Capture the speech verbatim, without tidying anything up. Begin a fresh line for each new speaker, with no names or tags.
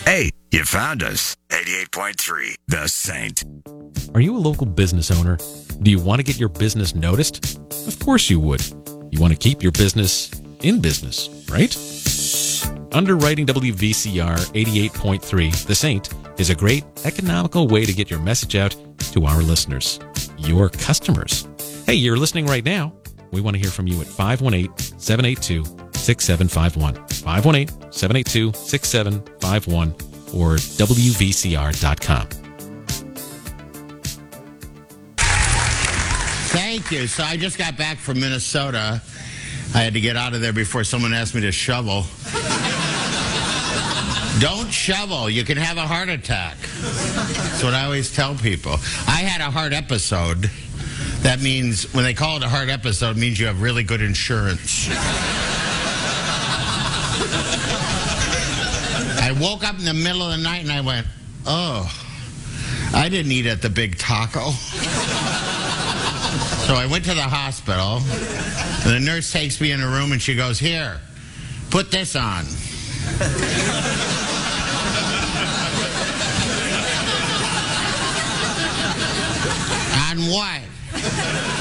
Hey, you found us. eighty-eight point three, The Saint.
Are you a local business owner? Do you want to get your business noticed? Of course you would. You want to keep your business in business, right? Underwriting W V C R eighty-eight point three, The Saint, is a great economical way to get your message out to our listeners, your customers. Hey, you're listening right now. We want to hear from you at five one eight, seven eight two, six seven five one, five one eight, seven eight two, six seven five one, or W V C R dot com.
Thank you. So I just got back from Minnesota. I had to get out of there before someone asked me to shovel. Don't shovel. You can have a heart attack. That's what I always tell people. I had a heart episode. That means, when they call it a heart episode, it means you have really good insurance. I woke up in the middle of the night and I went, oh, I didn't eat at the Big Taco. So I went to the hospital, and the nurse takes me in a room and she goes, here, put this on. On what?